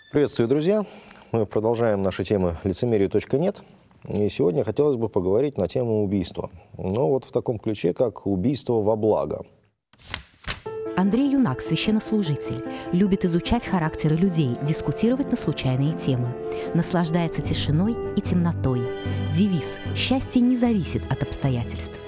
Приветствую, друзья! Мы продолжаем наши темы лицемерию.нет. И сегодня хотелось бы поговорить на тему убийства. Но вот в таком ключе, как убийство во благо. Андрей Юнак, священнослужитель, любит изучать характеры людей, дискутировать на случайные темы. Наслаждается тишиной и темнотой. Девиз «Счастье не зависит от обстоятельств».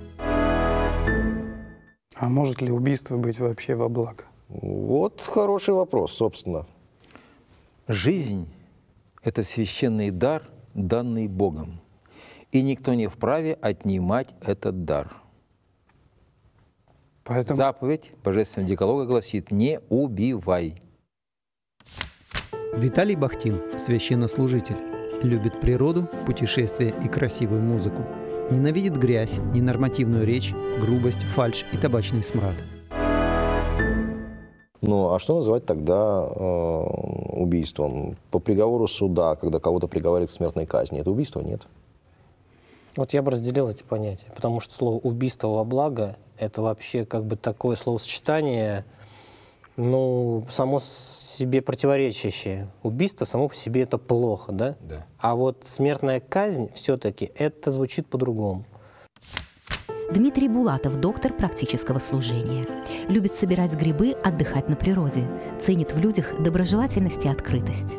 А может ли убийство быть вообще во благо? Вот хороший вопрос, собственно. Жизнь – это священный дар, данный Богом, и никто не вправе отнимать этот дар. Поэтому... Заповедь Божественного Декалога гласит «не убивай». Виталий Бахтин, священнослужитель, любит природу, путешествия и красивую музыку. Ненавидит грязь, ненормативную речь, грубость, фальшь и табачный смрад. Ну, а что называть тогда убийством? По приговору суда, когда кого-то приговаривают к смертной казни, это убийство? Нет. Вот я бы разделил эти понятия, потому что слово «убийство во благо» — это вообще как бы такое словосочетание, ну, само себе противоречащее. Убийство само по себе — это плохо, да? Да. А вот смертная казнь все-таки это звучит по-другому. Дмитрий Булатов, доктор практического служения. Любит собирать грибы, отдыхать на природе. Ценит в людях доброжелательность и открытость.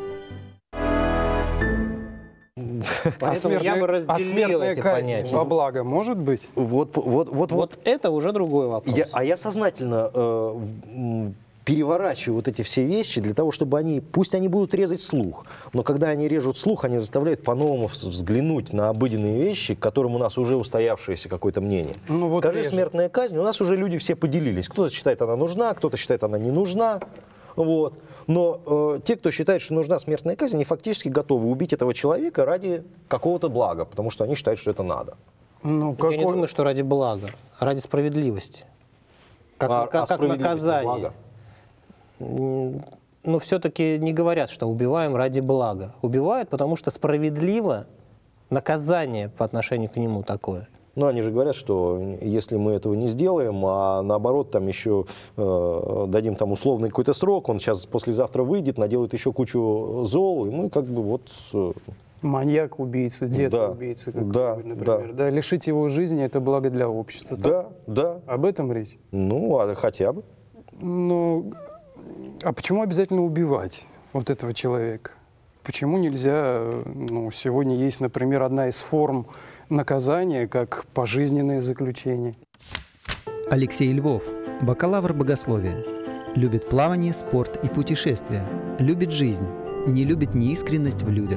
Поэтому я бы разделил эти понятия. Во благо может быть? Вот это уже другой вопрос. Я сознательно переворачиваю вот эти все вещи для того, чтобы пусть они будут резать слух, но когда они режут слух, они заставляют по-новому взглянуть на обыденные вещи, к которым у нас уже устоявшееся какое-то мнение. Ну, вот скажи, смертная казнь, у нас уже люди все поделились. Кто-то считает, она нужна, кто-то считает, она не нужна. Вот. Но те, кто считает, что нужна смертная казнь, они фактически готовы убить этого человека ради какого-то блага, потому что они считают, что это надо. Ну, Я не думаю, что ради блага, а ради справедливости. Как наказание. Благо? Но все-таки не говорят, что убиваем ради блага. Убивают, потому что справедливо наказание по отношению к нему такое. Ну, они же говорят, что если мы этого не сделаем, а наоборот, там еще дадим там условный какой-то срок, он сейчас послезавтра выйдет, наделает еще кучу зол, и мы как бы вот... Маньяк, убийца, дед убийца, например. Да, лишить его жизни – это благо для общества. Да, да. Об этом речь? Ну, а хотя бы. Ну, а почему обязательно убивать вот этого человека? Почему нельзя, сегодня есть, например, одна из форм наказания, как пожизненное заключение. Алексей Львов, бакалавр богословия. Любит плавание, спорт и путешествия. Любит жизнь, не любит неискренность в людях.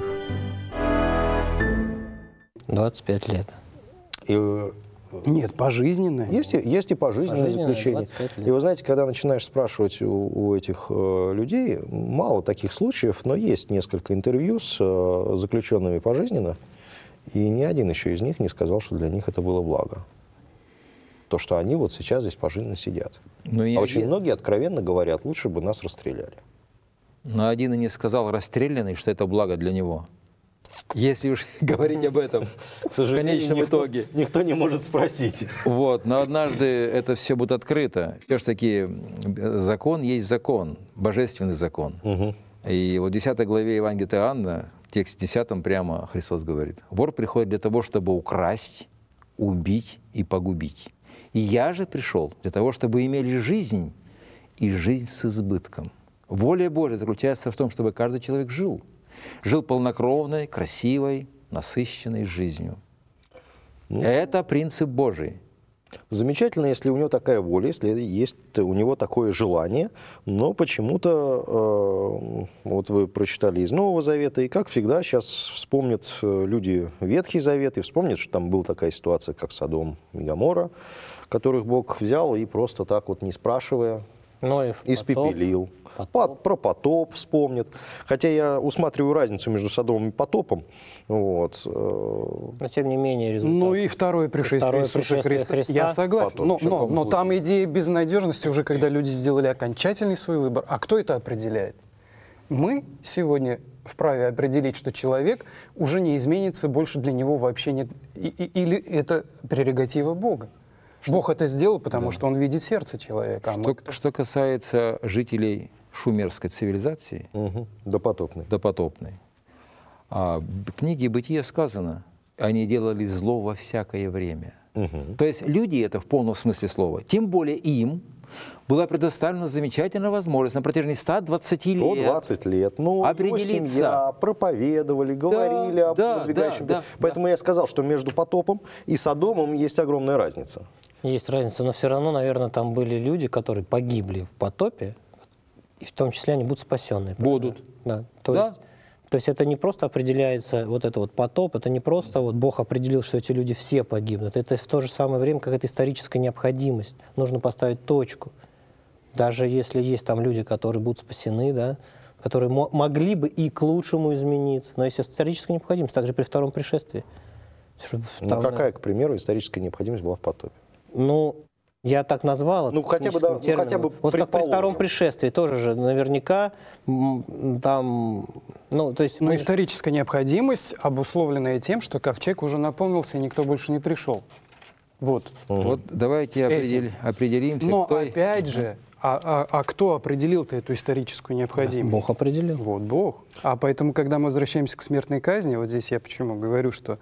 25 лет. Нет, пожизненное. Есть и пожизненное заключение. И вы знаете, когда начинаешь спрашивать у этих людей, мало таких случаев, но есть несколько интервью с заключенными пожизненно, и ни один еще из них не сказал, что для них это было благо. То, что они вот сейчас здесь пожизненно сидят. А очень многие откровенно говорят, лучше бы нас расстреляли. Но один и не сказал расстрелянный, что это благо для него. Если уж говорить об этом, к сожалению, в конечном итоге. Никто не может спросить. Вот, но однажды это все будет открыто. Все-таки закон есть закон, божественный закон. Угу. И вот в 10 главе Евангелия от Иоанна, в тексте 10 прямо Христос говорит: «Вор приходит для того, чтобы украсть, убить и погубить. И я же пришел для того, чтобы имели жизнь, и жизнь с избытком». Воля Божья заключается в том, чтобы каждый человек жил полнокровной, красивой, насыщенной жизнью. Это принцип Божий. Замечательно, если у него такая воля, если есть у него такое желание, но почему-то, вот вы прочитали из Нового Завета, и как всегда сейчас вспомнят люди Ветхий Завет, и вспомнят, что там была такая ситуация, как Содом и Гоморра, которых Бог взял и просто так вот, не спрашивая, испепелил. Про потоп вспомнят. Хотя я усматриваю разницу между Содомом и потопом. Вот. Но тем не менее результат. Ну и второе пришествие Иисуса Христа. Я согласен. Но там идея безнадежности уже, когда люди сделали окончательный свой выбор. А кто это определяет? Мы сегодня вправе определить, что человек уже не изменится, больше для него вообще нет. Или это прерогатива Бога. Бог это сделал, потому что Он видит сердце человека. Что касается жителей шумерской цивилизации, допотопной. А в книге «Бытие» сказано, они делали зло во всякое время. То есть люди это в полном смысле слова. Тем более им была предоставлена замечательная возможность на протяжении 120 лет. 120 лет. Ну, определиться. Семья, проповедовали, говорили об надвигающем. Поэтому я сказал, что между потопом и Содомом есть огромная разница. Есть разница, но все равно, наверное, там были люди, которые погибли в потопе, и в том числе они будут спасенные. Будут. Да. То есть это не просто определяется, вот это вот потоп, это не просто вот Бог определил, что эти люди все погибнут. Это в то же самое время какая-то историческая необходимость. Нужно поставить точку. Даже если есть там люди, которые будут спасены, да, которые могли бы и к лучшему измениться. Но есть историческая необходимость, также при втором пришествии. Ну, какая, к примеру, историческая необходимость была в потопе? Ну, я так назвал. Ну, хотя бы, да, хотя бы вот как при втором пришествии тоже же наверняка там, ну, то есть... Но историческая необходимость, обусловленная тем, что ковчег уже наполнился, и никто больше не пришел. Вот. Вот давайте определимся. Но опять же, кто определил-то эту историческую необходимость? Бог определил. Вот, Бог. А поэтому, когда мы возвращаемся к смертной казни, вот здесь я почему говорю, что,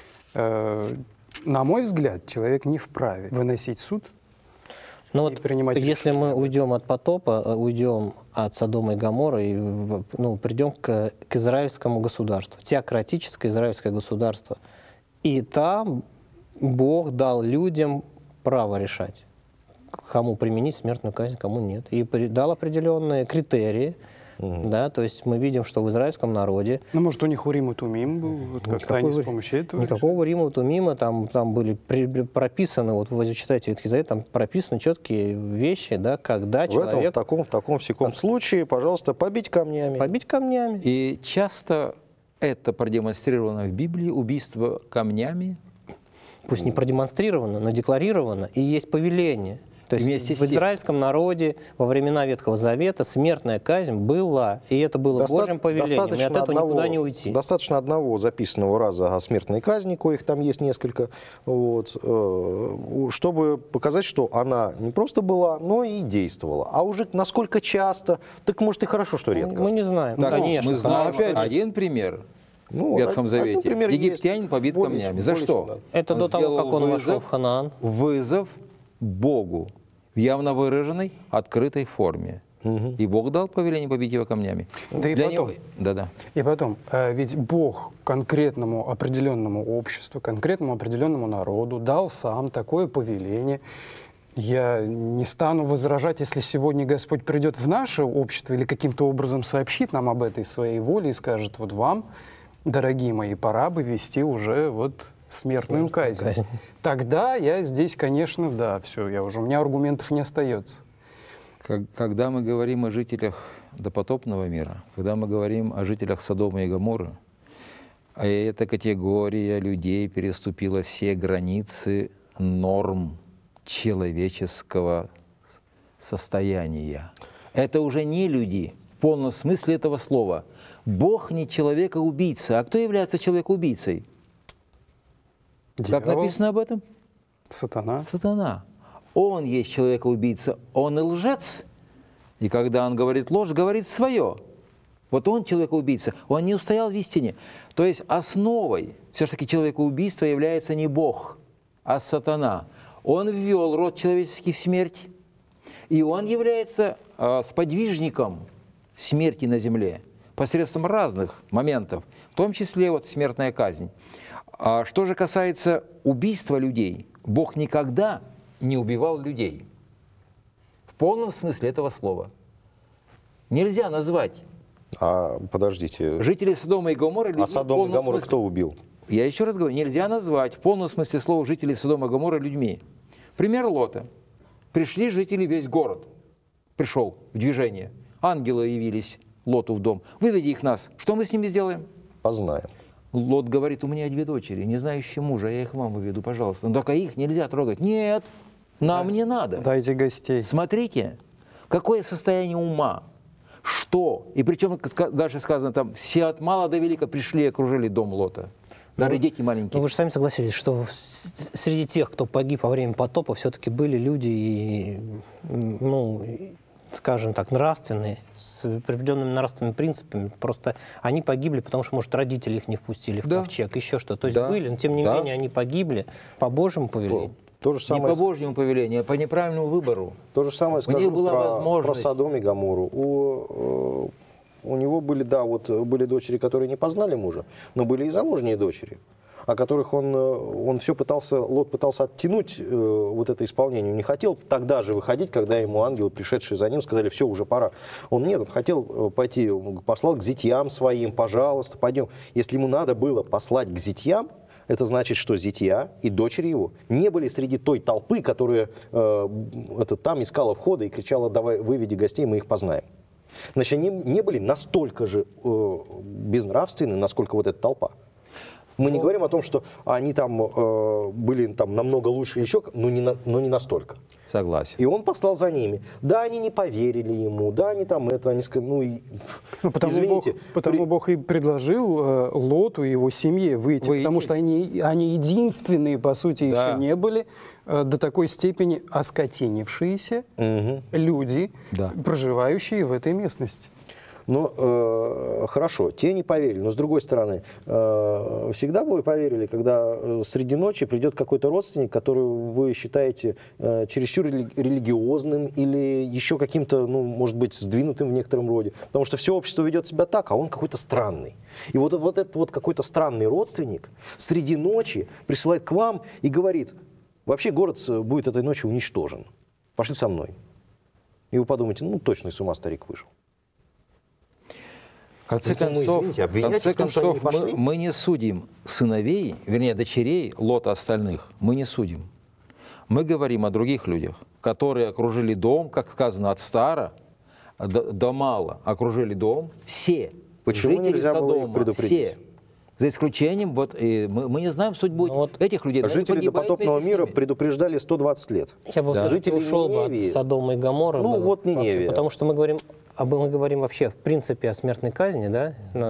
на мой взгляд, человек не вправе выносить суд. Ну вот, если мы уйдем от потопа, уйдем от Содома и Гоморры и придем к израильскому государству, теократическое израильское государство, и там Бог дал людям право решать, кому применить смертную казнь, кому нет, и дал определенные критерии. Да, то есть мы видим, что в израильском народе... Ну, может, у них Урим и Тумим был, вот как-то они с помощью этого... Никакого Урима и Тумима, там были прописаны, вот вы читаете Ветхий Завет, там прописаны четкие вещи, да, когда человек... В таком всяком случае, пожалуйста, побить камнями. Побить камнями. И часто это продемонстрировано в Библии, убийство камнями. Пусть не продемонстрировано, но декларировано, и есть повеление. То есть в израильском народе во времена Ветхого Завета смертная казнь была, и это было Божьим повелением, и от этого никуда не уйти. Достаточно одного записанного раза о смертной казни, коих там есть несколько, вот, чтобы показать, что она не просто была, но и действовала. А уже насколько часто, так может и хорошо, что редко. Мы не знаем, так, конечно. Мы знаем один пример. В Ветхом Завете. Египтянин побит камнями. За что? Это до того, как он вошел в Ханаан. Вызов Богу в явно выраженной, открытой форме. И Бог дал повеление побить его камнями. Да и потом, ведь Бог конкретному определенному обществу, конкретному определенному народу дал сам такое повеление. Я не стану возражать, если сегодня Господь придет в наше общество или каким-то образом сообщит нам об этой своей воле и скажет: вот вам, дорогие мои, пора бы вести уже вот смертную казнь. Тогда я здесь, конечно, да, все, у меня аргументов не остается. Когда мы говорим о жителях допотопного мира, когда мы говорим о жителях Содома и Гоморры, эта категория людей переступила все границы норм человеческого состояния. Это уже не люди в полном смысле этого слова. Бог не человека-убийца. А кто является человекоубийцей? Дьявол. Как написано об этом? Сатана. Сатана. Он есть человека-убийца, он и лжец. И когда он говорит ложь, говорит свое. Вот он человека-убийца, он не устоял в истине. То есть основой все-таки человека-убийства является не Бог, а сатана. Он ввел род человеческий в смерть, и он является сподвижником смерти на земле посредством разных моментов, в том числе вот смертная казнь. А что же касается убийства людей, Бог никогда не убивал людей. В полном смысле этого слова. Нельзя назвать. Подождите. Жителей Содома и Гоморры людьми. А Содом и Гоморру кто убил? Я еще раз говорю, нельзя назвать в полном смысле слова жителей Содома и Гоморры людьми. Пример Лота. Пришли жители, весь город пришел в движение. Ангелы явились Лоту в дом. Выведи их нас. Что мы с ними сделаем? Познаем. Лот говорит: у меня 2 дочери, не знающие мужа, я их вам выведу, пожалуйста. Но только их нельзя трогать. Нет, нам не надо. Дайте гостей. Смотрите, какое состояние ума, что, и причем дальше сказано, там, все от мала до велика пришли и окружили дом Лота. Даже дети маленькие. Но вы же сами согласились, что среди тех, кто погиб во время потопа, все-таки были люди, скажем так, нравственные, с определенными нравственными принципами. Просто они погибли, потому что, может, родители их не впустили в ковчег, еще что-то. То есть были, но тем не менее они погибли по Божьему повелению. То же самое... Не по Божьему повелению, а по неправильному выбору. То же самое скажу про Содом и Гоморру. У него были, были дочери, которые не познали мужа, но были и замужние дочери, о которых Лот пытался оттянуть вот это исполнение. Он не хотел тогда же выходить, когда ему ангелы, пришедшие за ним, сказали, все, уже пора. Он хотел пойти, послал к зятьям своим, пожалуйста, пойдем. Если ему надо было послать к зятьям, это значит, что зятья и дочери его не были среди той толпы, которая там искала входа и кричала, давай, выведи гостей, мы их познаем. Значит, они не были настолько же безнравственны, насколько вот эта толпа. Мы не говорим о том, что они там были намного лучше еще, но не настолько. Согласен. И он послал за ними. Да, они не поверили ему, да, они они сказали, извините. Потому Бог и предложил Лоту и его семье выйти, потому что они единственные, по сути, еще не были до такой степени оскотинившиеся люди, проживающие в этой местности. Ну, хорошо, те не поверили, но с другой стороны, всегда бы вы поверили, когда среди ночи придет какой-то родственник, которого вы считаете чересчур религиозным или еще каким-то, может быть, сдвинутым в некотором роде. Потому что все общество ведет себя так, а он какой-то странный. И вот этот какой-то странный родственник среди ночи присылает к вам и говорит, вообще город будет этой ночью уничтожен. Пошли со мной. И вы подумаете, точно с ума старик вышел. В конце концов, мы не судим сыновей, вернее, дочерей Лота остальных, мы не судим. Мы говорим о других людях, которые окружили дом, как сказано, от стара до мала окружили дом, все. Почему жители нельзя было их Содома, предупредить? все. За исключением, мы не знаем судьбу этих людей. Жители допотопного мира предупреждали 120 лет. Я бы ушел от Содома и Гоморры. Ниневия. Потому что мы говорим вообще, в принципе, о смертной казни, да,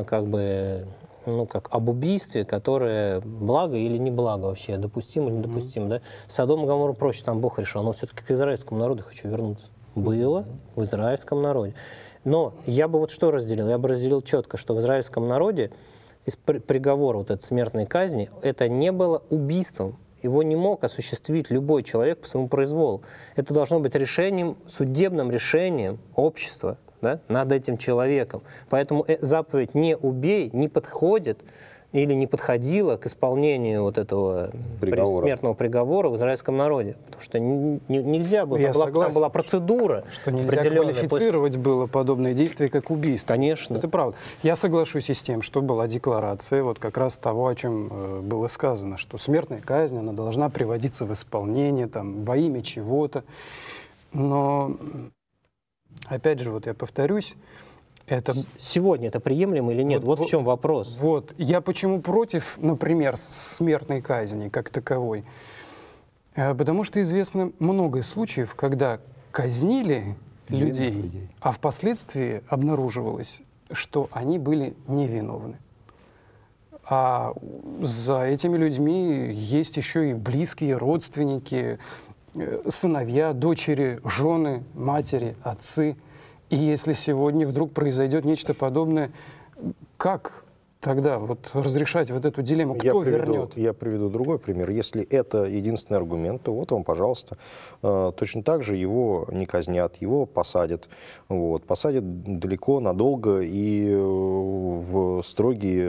как об убийстве, которое благо или не благо вообще, допустимо или недопустимо, да. Содом и Гоморру проще, там Бог решил, но все-таки к израильскому народу хочу вернуться. Было в израильском народе. Но я бы что разделил? Я бы разделил четко, что в израильском народе из приговора этой смертной казни это не было убийством. Его не мог осуществить любой человек по своему произволу. Это должно быть судебным решением общества, да, над этим человеком. Поэтому заповедь «не убей» не подходит или не подходила к исполнению этого смертного приговора в израильском народе. Потому что нельзя было, там была процедура. Что нельзя квалифицировать было подобные действия как убийство. Конечно. Это правда. Я соглашусь и с тем, что была декларация как раз того, о чем было сказано, что смертная казнь, она должна приводиться в исполнение во имя чего-то. Но, опять же, я повторюсь, сегодня это приемлемо или нет? Вот в чем вопрос. Я почему против, например, смертной казни как таковой? Потому что известно много случаев, когда казнили людей, а впоследствии обнаруживалось, что они были невиновны. А за этими людьми есть еще и близкие родственники, сыновья, дочери, жены, матери, отцы. И если сегодня вдруг произойдет нечто подобное, как тогда разрешать эту дилемму? Кто вернет? Я приведу другой пример. Если это единственный аргумент, то вам, пожалуйста. Точно так же его не казнят, его посадят. Посадят далеко, надолго и в строгие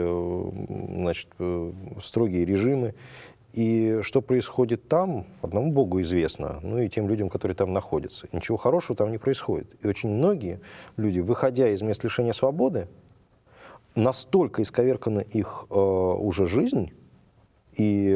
режимы. И что происходит там, одному Богу известно, и тем людям, которые там находятся. Ничего хорошего там не происходит. И очень многие люди, выходя из мест лишения свободы, настолько исковеркана их уже жизнь, и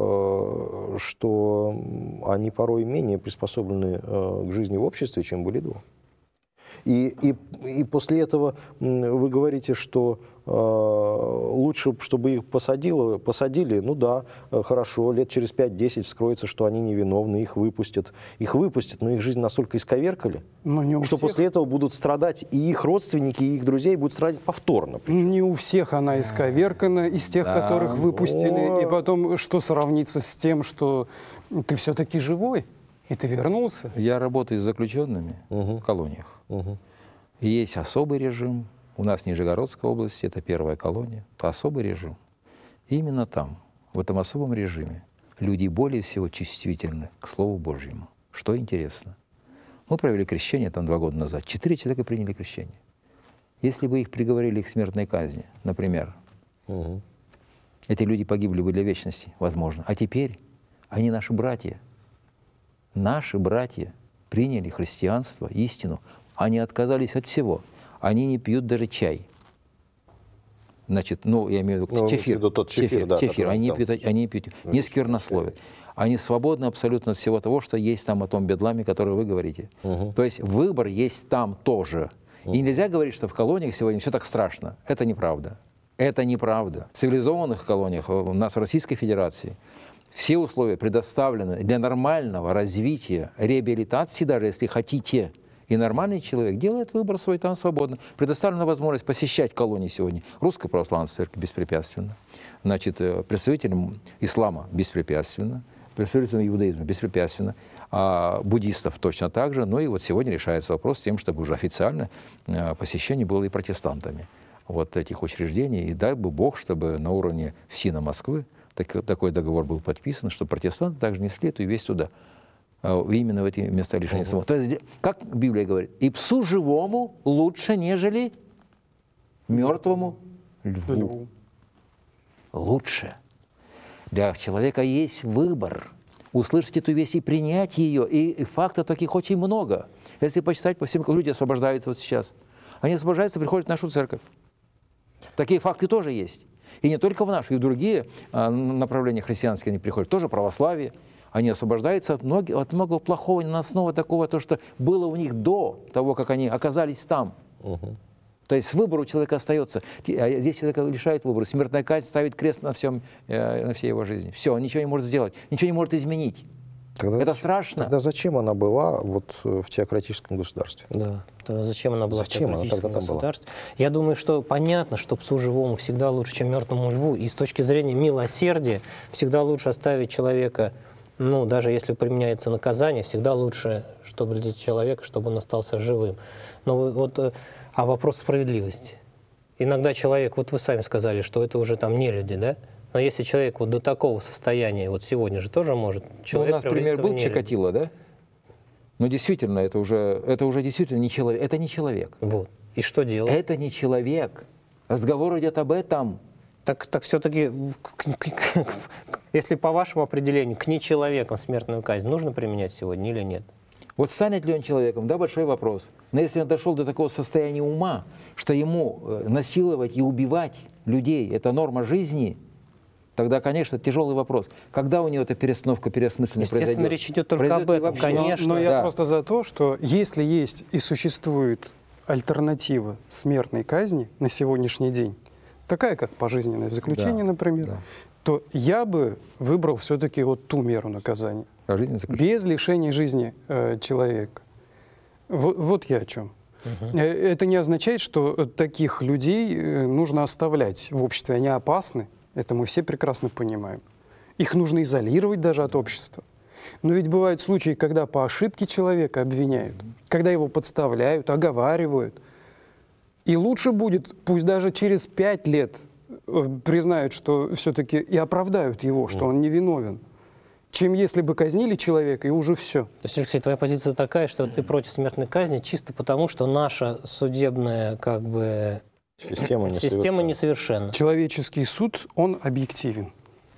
что они порой менее приспособлены к жизни в обществе, чем были до. И после этого вы говорите, что лучше, чтобы их посадили, хорошо, лет через 5-10 вскроется, что они невиновны, их выпустят, но их жизнь настолько исковеркали, что после этого будут страдать и их родственники, и их друзья будут страдать повторно. Не у всех она исковеркана, из тех, которых выпустили, и потом что сравнится с тем, что ты все-таки живой? И ты вернулся? Я работаю с заключенными в колониях. И есть особый режим. У нас в Нижегородской области, это первая колония, это особый режим. И именно там, в этом особом режиме, люди более всего чувствительны к Слову Божьему. Что интересно. Мы провели крещение там 2 года назад. 4 человека приняли крещение. Если бы их приговорили к смертной казни, например, эти люди погибли бы для вечности, возможно. А теперь они наши братья. Наши братья приняли христианство, истину. Они отказались от всего. Они не пьют даже чай. Значит, ну, я имею в виду чефир. Чефир. Они не пьют, не сквернословят. Они свободны абсолютно от всего того, что есть там о том бедламе, который вы говорите. То есть выбор есть там тоже. И нельзя говорить, что в колониях сегодня все так страшно. Это неправда. Это неправда. В цивилизованных колониях, у нас в Российской Федерации, все условия предоставлены для нормального развития, реабилитации, даже если хотите. И нормальный человек делает выбор свой там свободно. Предоставлена возможность посещать колонии сегодня. Русская православная церковь беспрепятственно. Значит, представителям ислама беспрепятственно. Представителям иудаизма беспрепятственно. А буддистов точно так же. Ну и вот сегодня решается вопрос с тем, чтобы уже официально посещение было и протестантами вот этих учреждений. И дай бы Бог, чтобы на уровне ФСИНа Москвы такой договор был подписан, что протестанты также несли эту весть туда. Именно в эти места лишения свободы. То есть, как Библия говорит, и псу живому лучше, нежели мертвому льву. Лучше. Для человека есть выбор. Услышать эту весть и принять ее. И фактов таких очень много. Если почитать по всем, люди освобождаются вот сейчас. Они освобождаются, приходят в нашу церковь. Такие факты тоже есть. И не только в нашу, и в другие направления христианские они приходят. Тоже православие. Они освобождаются от многого плохого, на основе такого, то, что было у них до того, как они оказались там. То есть выбор у человека остается. Здесь человека лишает выбора. Смертная казнь ставит крест на всей его жизни. Все, он ничего не может сделать, ничего не может изменить. Тогда это страшно. Тогда зачем она была вот в теократическом государстве? Да, тогда зачем она была в теократическом государстве? Была? Я думаю, что понятно, что псу живому всегда лучше, чем мертвому льву. И с точки зрения милосердия всегда лучше оставить человека, ну, даже если применяется наказание, всегда лучше, чтобы для человека, чтобы он остался живым. Но вот, а вопрос справедливости. Иногда человек, вот вы сами сказали, что это уже там не люди, да? Но если человек вот до такого состояния, вот сегодня же тоже может человек. У нас пример был Чикатило, да? Ну, действительно, это уже действительно не человек. Это не человек. Вот. И что делать? Это не человек. Разговор идет об этом. Так все-таки, если по вашему определению, к нечеловекам смертную казнь нужно применять сегодня или нет? Вот станет ли он человеком, да, большой вопрос. Но если он дошел до такого состояния ума, что ему насиловать и убивать людей – это норма жизни, тогда, конечно, тяжелый вопрос. Когда у него эта перестановка, переосмысление произойдет? Естественно, речь идет только об этом, конечно. Но я просто за то, что если есть и существует альтернатива смертной казни на сегодняшний день, такая как пожизненное заключение, например, то я бы выбрал все-таки вот ту меру наказания. Без лишения жизни человека. Вот я о чем. Это не означает, что таких людей нужно оставлять в обществе. Они опасны. Это мы все прекрасно понимаем. Их нужно изолировать даже от общества. Но ведь бывают случаи, когда по ошибке человека обвиняют, когда его подставляют, оговаривают. И лучше будет, пусть даже через 5 лет признают, что все-таки и оправдают его, что он невиновен, чем если бы казнили человека, и уже все. То есть, Алексей, твоя позиция такая, что ты против смертной казни чисто потому, что наша судебная как бы система несовершенна. Человеческий суд, он объективен.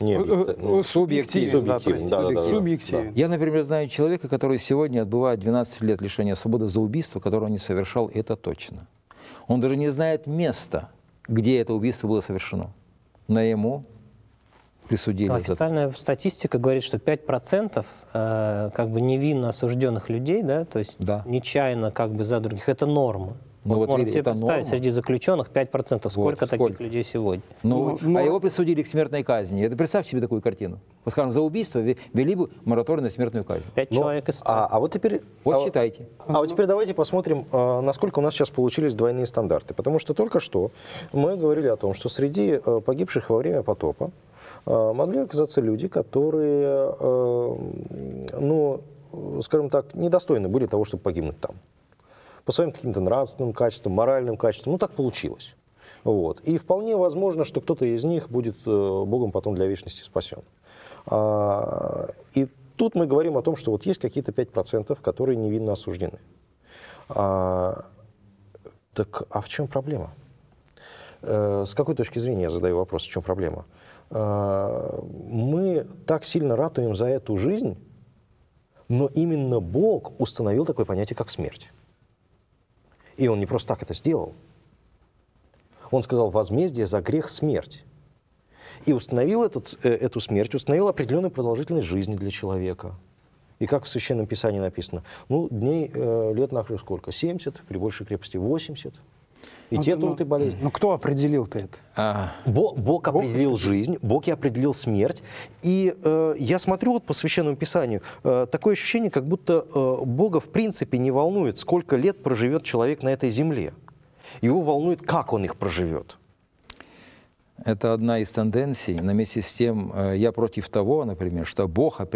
Субъективен. Субъективен. Я, например, знаю человека, который сегодня отбывает 12 лет лишения свободы за убийство, которое он не совершал, и это точно. Он даже не знает места, где это убийство было совершено. Но ему присудили. Официальная статистика говорит, что 5% как бы невинно осужденных людей, да, то есть нечаянно как бы за других, это норма. Вот можно себе представить, среди заключенных 5%. Сколько таких людей сегодня? А его присудили к смертной казни. Это представь себе такую картину. Вот, скажем, за убийство ввели бы мораторий на смертную казнь. 5 человек из 100. А вот теперь... Вот считайте. А вот теперь давайте посмотрим, насколько у нас сейчас получились двойные стандарты. Потому что только что мы говорили о том, что среди погибших во время потопа могли оказаться люди, которые, скажем так, недостойны были того, чтобы погибнуть там. По своим каким-то нравственным качествам, моральным качествам. Ну, так получилось. Вот. И вполне возможно, что кто-то из них будет Богом потом для вечности спасен. И тут мы говорим о том, что вот есть какие-то 5%, которые невинно осуждены. Так, а в чем проблема? С какой точки зрения я задаю вопрос, в чем проблема? Мы так сильно ратуем за эту жизнь, но именно Бог установил такое понятие, как смерть. И Он не просто так это сделал. Он сказал: возмездие за грех — смерть. И установил эту смерть, установил определенную продолжительность жизни для человека. И как в Священном Писании написано, ну, дней, лет наших сколько? 70, при большей крепости 80. И те труд и болезнь. Ну, кто определил-то это? Бог определил жизнь, Бог и определил смерть. И я смотрю вот по Священному Писанию, такое ощущение, как будто Бога в принципе не волнует, сколько лет проживет человек на этой земле. Его волнует, как он их проживет. Это одна из тенденций, но вместе с тем я против того, например, что Бог определяет